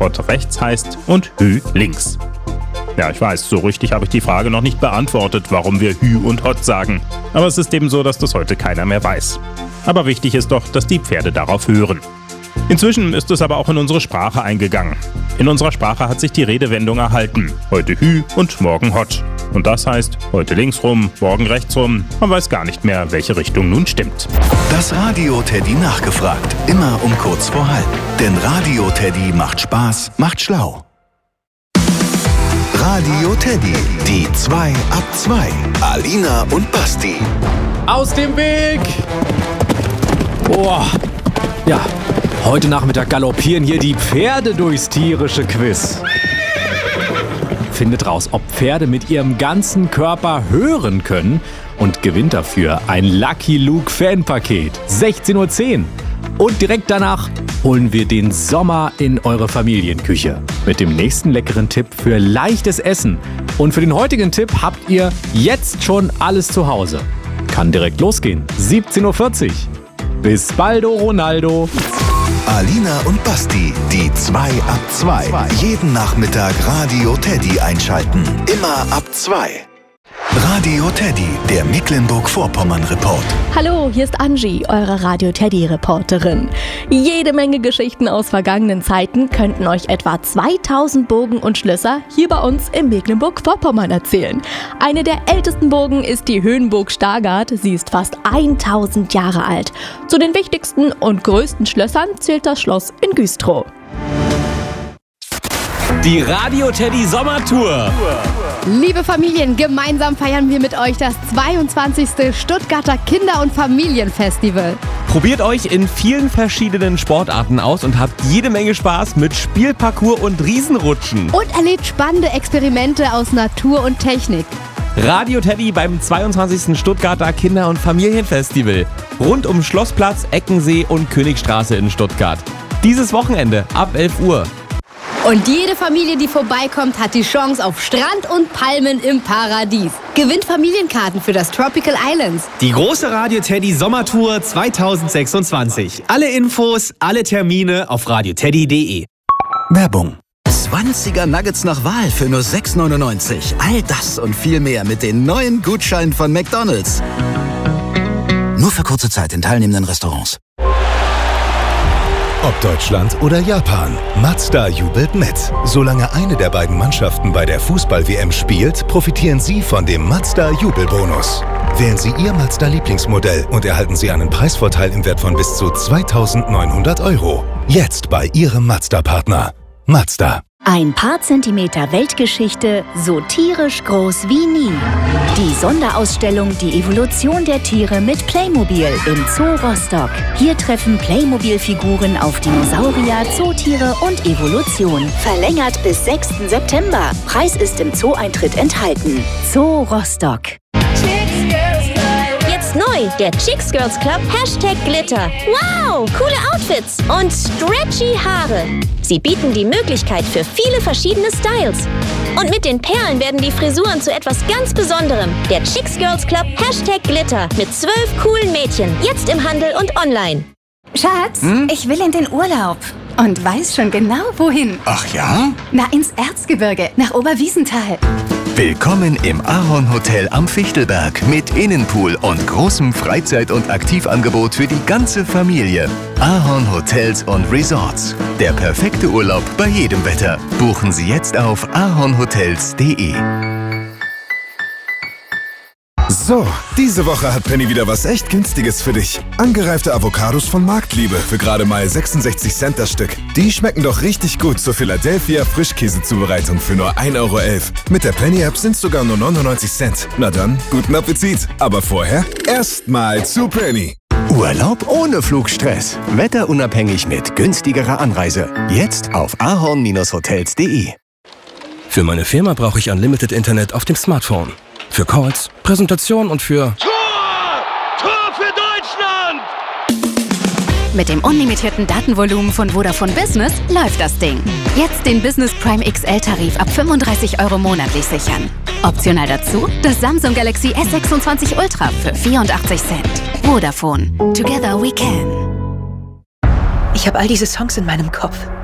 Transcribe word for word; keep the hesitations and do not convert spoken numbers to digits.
Hot rechts heißt und Hü links. Ja, ich weiß, so richtig habe ich die Frage noch nicht beantwortet, warum wir Hü und Hot sagen. Aber es ist eben so, dass das heute keiner mehr weiß. Aber wichtig ist doch, dass die Pferde darauf hören. Inzwischen ist es aber auch in unsere Sprache eingegangen. In unserer Sprache hat sich die Redewendung erhalten. Heute Hü und morgen Hot. Und das heißt, heute links rum, morgen rechts rum. Man weiß gar nicht mehr, welche Richtung nun stimmt. Das Radio Teddy nachgefragt. Immer um kurz vor halb. Denn Radio Teddy macht Spaß, macht schlau. Radio Teddy, die zwei ab zwei. Alina und Basti. Aus dem Weg! Boah, ja, heute Nachmittag galoppieren hier die Pferde durchs tierische Quiz. Findet raus, ob Pferde mit ihrem ganzen Körper hören können und gewinnt dafür ein Lucky Luke Fanpaket. sechzehn Uhr zehn. Und direkt danach holen wir den Sommer in eure Familienküche. Mit dem nächsten leckeren Tipp für leichtes Essen. Und für den heutigen Tipp habt ihr jetzt schon alles zu Hause. Kann direkt losgehen. siebzehn Uhr vierzig. Bis baldo, Ronaldo. Alina und Basti, die zwei ab zwei. Jeden Nachmittag Radio Teddy einschalten. Immer ab zwei. Radio Teddy, der Mecklenburg-Vorpommern-Report. Hallo, hier ist Angie, eure Radio Teddy-Reporterin. Jede Menge Geschichten aus vergangenen Zeiten könnten euch etwa zweitausend Burgen und Schlösser hier bei uns in Mecklenburg-Vorpommern erzählen. Eine der ältesten Burgen ist die Höhenburg Stargard. Sie ist fast tausend Jahre alt. Zu den wichtigsten und größten Schlössern zählt das Schloss in Güstrow. Die Radio Teddy Sommertour. Liebe Familien, gemeinsam feiern wir mit euch das zweiundzwanzigste Stuttgarter Kinder- und Familienfestival. Probiert euch in vielen verschiedenen Sportarten aus und habt jede Menge Spaß mit Spielparcours und Riesenrutschen. Und erlebt spannende Experimente aus Natur und Technik. Radio Teddy beim zweiundzwanzigsten Stuttgarter Kinder- und Familienfestival. Rund um Schlossplatz, Eckensee und Königstraße in Stuttgart. Dieses Wochenende ab elf Uhr. Und jede Familie, die vorbeikommt, hat die Chance auf Strand und Palmen im Paradies. Gewinnt Familienkarten für das Tropical Islands. Die große Radio Teddy Sommertour zweitausendsechsundzwanzig. Alle Infos, alle Termine auf radioteddy punkt de. Werbung. zwanziger Nuggets nach Wahl für nur sechs neunundneunzig. All das und viel mehr mit den neuen Gutscheinen von McDonald's. Nur für kurze Zeit in teilnehmenden Restaurants. Ob Deutschland oder Japan, Mazda jubelt mit. Solange eine der beiden Mannschaften bei der Fußball-W M spielt, profitieren Sie von dem Mazda-Jubelbonus. Wählen Sie Ihr Mazda-Lieblingsmodell und erhalten Sie einen Preisvorteil im Wert von bis zu zweitausendneunhundert Euro. Jetzt bei Ihrem Mazda-Partner. Mazda. Ein paar Zentimeter Weltgeschichte, so tierisch groß wie nie. Die Sonderausstellung Die Evolution der Tiere mit Playmobil im Zoo Rostock. Hier treffen Playmobil-Figuren auf Dinosaurier, Zootiere und Evolution. Verlängert bis sechsten September. Preis ist im Zoo-Eintritt enthalten. Zoo Rostock. Jetzt neu, der Chicks Girls Club Hashtag Glitter. Wow, coole Outfits und stretchy Haare. Sie bieten die Möglichkeit für viele verschiedene Styles. Und mit den Perlen werden die Frisuren zu etwas ganz Besonderem. Der Chicks Girls Club Hashtag Glitter mit zwölf coolen Mädchen. Jetzt im Handel und online. Schatz, hm? ich will in den Urlaub. Und weiß schon genau, wohin. Ach ja? Na, ins Erzgebirge, nach Oberwiesenthal. Willkommen im Ahorn Hotel am Fichtelberg mit Innenpool und großem Freizeit- und Aktivangebot für die ganze Familie. Ahorn Hotels und Resorts. Der perfekte Urlaub bei jedem Wetter. Buchen Sie jetzt auf ahornhotels punkt de. So, diese Woche hat Penny wieder was echt Günstiges für dich. Angereifte Avocados von Marktliebe für gerade mal sechsundsechzig Cent das Stück. Die schmecken doch richtig gut zur Philadelphia Frischkäsezubereitung für nur ein Euro elf. Mit der Penny-App sind sogar nur neunundneunzig Cent. Na dann, guten Appetit. Aber vorher erstmal zu Penny. Urlaub ohne Flugstress. Wetterunabhängig mit günstigerer Anreise. Jetzt auf ahorn Bindestrich hotels punkt de. Für meine Firma brauche ich Unlimited Internet auf dem Smartphone. Für Calls, Präsentation und für... Tor! Tor für Deutschland! Mit dem unlimitierten Datenvolumen von Vodafone Business läuft das Ding. Jetzt den Business Prime X L-Tarif ab fünfunddreißig Euro monatlich sichern. Optional dazu das Samsung Galaxy S sechsundzwanzig Ultra für vierundachtzig Cent. Vodafone. Together we can. Ich habe all diese Songs in meinem Kopf.